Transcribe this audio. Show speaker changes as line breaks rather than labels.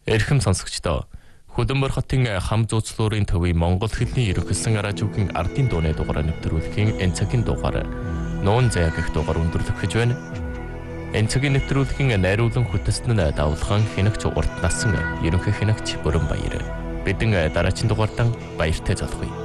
Эрхэм сонсогчдоо Хөдөнбөр хотын хам зууцлуурын төвийн Монгол хэлний ерөнхийлсөн аражуугийн ардын дууны дугаараа нэвтрүүлэхийн энэ цагийн дугаар нуун заяа гэх дугаар өндөрлөх гэж байна. Энэ цагийн нэвтрүүлгийн найруулан хөтөлсөн нь давлгаан хинэгч урт насан ерөнхий хинэгч Бүрэн Баяр. Бидэн дараагийн дугаартаа баяртай залгая.